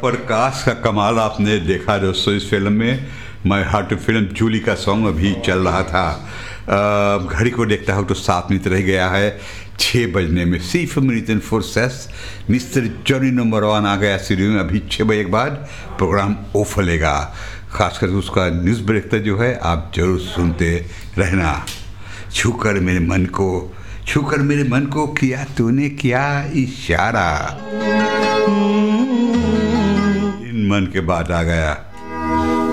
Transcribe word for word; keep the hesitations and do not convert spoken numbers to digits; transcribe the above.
प्रकाश का कमाल आपने देखा दोस्तों इस फिल्म में। माय हार्ट फिल्म जूली का सॉन्ग अभी चल रहा था। अ, घड़ी को देखता हूँ तो सात मिनट रह गया है छः बजने में। सिर्फ minute and four cess mister Johnny number one आ गया स्टूडियो में। अभी छः बजे के बाद प्रोग्राम ऑफ लेगा। खासकर उसका न्यूज़ ब्रेक जो है आप जरूर सुनते रहना। छूकर मेरे मन को छूकर मेरे मन को किया तूने क्या इशारा। इन मन के बाद आ गया